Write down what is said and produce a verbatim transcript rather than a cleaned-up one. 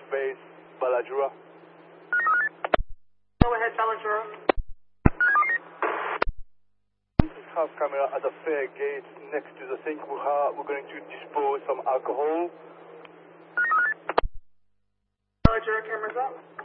base, Baladura. Go ahead, Baladura. Have camera at the fair gate next to the Saint Wuha. We're going to dispose some alcohol. Baladura, cameras up.